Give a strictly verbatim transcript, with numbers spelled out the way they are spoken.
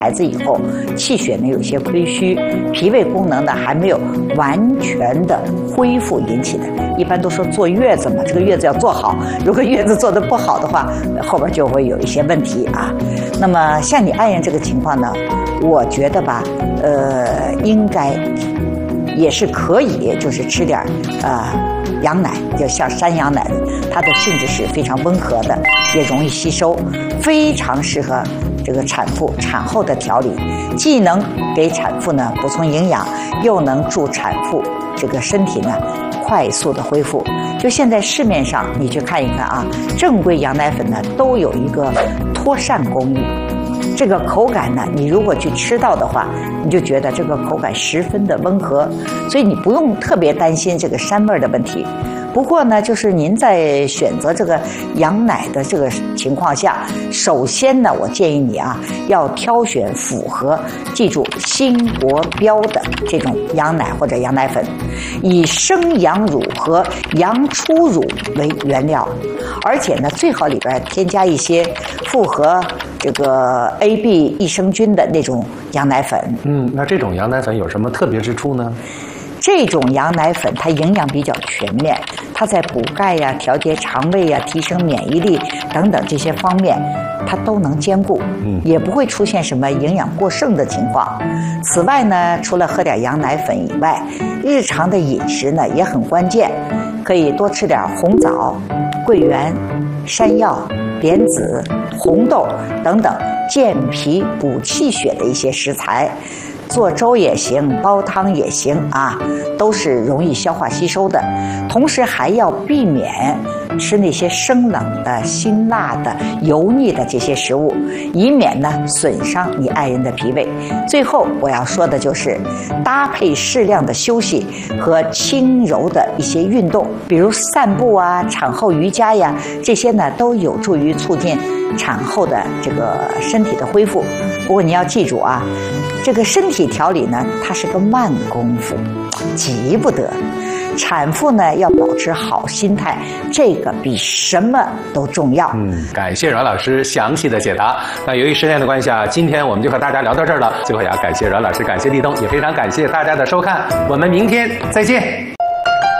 孩子以后气血呢有一些亏虚，脾胃功能呢还没有完全的恢复引起的。一般都说坐月子嘛，这个月子要做好，如果月子做得不好的话，后边就会有一些问题啊。那么像你爱人这个情况呢，我觉得吧，呃，应该也是可以，就是吃点呃羊奶，就像山羊奶的，它的性质是非常温和的，也容易吸收，非常适合这个产妇产后的调理，既能给产妇呢补充营养，又能助产妇这个身体呢快速的恢复。就现在市面上你去看一看啊，正规羊奶粉呢都有一个脱疝工艺，这个口感呢，你如果去吃到的话，你就觉得这个口感十分的温和，所以你不用特别担心这个膻味的问题。不过呢，就是您在选择这个羊奶的这个情况下，首先呢，我建议你啊，要挑选符合，记住新国标的这种羊奶或者羊奶粉，以生羊乳和羊初乳为原料，而且呢，最好里边添加一些复合这个 A B 益生菌的那种羊奶粉。 嗯，那这种羊奶粉有什么特别之处呢？ 这种羊奶粉它营养比较全面，它在补钙呀、调节肠胃呀、提升免疫力等等这些方面，它都能兼顾，也不会出现什么营养过剩的情况。此外呢，除了喝点羊奶粉以外，日常的饮食呢也很关键，可以多吃点红枣、桂圆、山药、莲子、红豆等等健脾补气血的一些食材。做粥也行，煲汤也行啊，都是容易消化吸收的。同时还要避免吃那些生冷的、辛辣的、油腻的这些食物，以免呢损伤你爱人的脾胃。最后我要说的就是搭配适量的休息和轻柔的一些运动，比如散步啊、产后瑜伽呀，这些呢都有助于促进产后的这个身体的恢复。不过你要记住啊，这个身体调理呢，它是个慢功夫，急不得。产妇呢要保持好心态，这个比什么都重要。 嗯，感谢阮老师详细的解答。那由于时间的关系啊，今天我们就和大家聊到这儿了。最后也要感谢阮老师，感谢立冬，也非常感谢大家的收看，我们明天再见。